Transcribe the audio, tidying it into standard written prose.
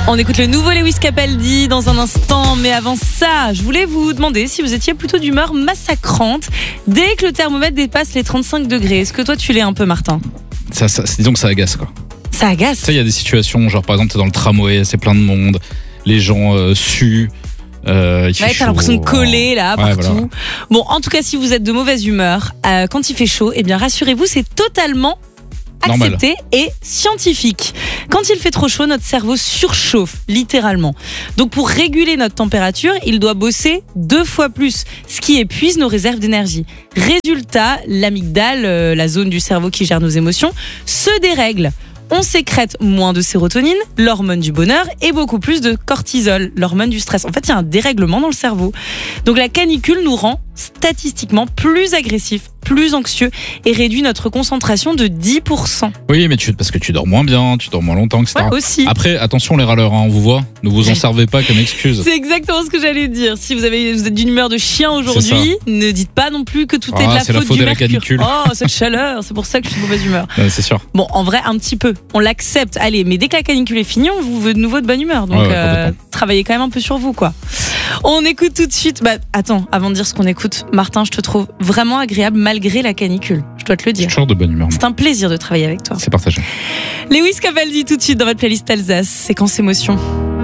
On écoute le nouveau Lewis Capaldi dans un instant, mais avant ça, je voulais vous demander si vous étiez plutôt d'humeur massacrante dès que le thermomètre dépasse les 35 degrés. Est-ce que toi tu l'es un peu, Martin ? Disons que ça agace, quoi. Ça agace ? Tu sais, il y a des situations, genre par exemple, t'es dans le tramway, c'est plein de monde, les gens suent. Il fait chaud. T'as l'impression de coller là partout. Voilà. Bon, en tout cas, si vous êtes de mauvaise humeur quand il fait chaud, eh bien rassurez-vous, c'est totalement accepté et scientifique. Quand il fait trop chaud, notre cerveau surchauffe, littéralement. Donc pour réguler notre température, il doit bosser 2 fois plus, ce qui épuise nos réserves d'énergie. Résultat, l'amygdale, la zone du cerveau qui gère nos émotions, se dérègle. On sécrète moins de sérotonine, l'hormone du bonheur, et beaucoup plus de cortisol, l'hormone du stress. En fait, il y a un dérèglement dans le cerveau. Donc la canicule nous rend statistiquement plus agressifs, plus anxieux et réduit notre concentration de 10%. Oui, mais parce que tu dors moins bien, tu dors moins longtemps, etc. Ouais, aussi. Après, attention les râleurs, on vous voit, ne vous en servez pas comme excuse. C'est exactement ce que j'allais dire. Si vous êtes d'une humeur de chien aujourd'hui, ne dites pas non plus que tout est de la faute du mercure. Canicule. Oh, cette chaleur, c'est pour ça que je suis de mauvaise humeur. C'est sûr. Bon, en vrai, un petit peu. On l'accepte. Allez, mais dès que la canicule est finie, on vous veut de nouveau de bonne humeur. Donc, travaillez quand même un peu sur vous, quoi. On écoute tout de suite. Attends, avant de dire ce qu'on écoute, Martin, je te trouve vraiment agréable malgré la canicule. Je dois te le dire. Je suis toujours de bonne humeur. C'est un plaisir de travailler avec toi. C'est partagé. Lewis Capaldi tout de suite dans votre playlist Alsace. Séquence émotion.